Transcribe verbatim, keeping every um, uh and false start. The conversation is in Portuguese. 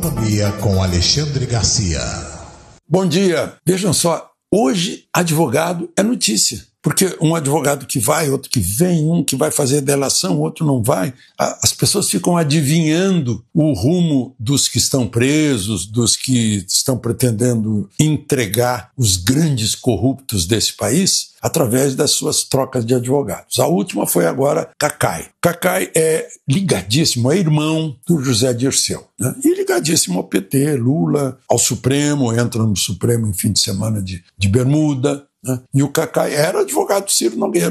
Economia com Alexandre Garcia. Bom dia. Vejam só, hoje advogado é notícia. Porque um advogado que vai, outro que vem, um que vai fazer delação, outro não vai. As pessoas ficam adivinhando o rumo dos que estão presos, dos que estão pretendendo entregar os grandes corruptos desse país através das suas trocas de advogados. A última foi agora Cacai. Cacai é ligadíssimo, é irmão do José Dirceu, né? E ligadíssimo ao P T, Lula, ao Supremo, entra no Supremo em fim de semana de, de bermuda, né? E o Cacai era advogado do Ciro Nogueira.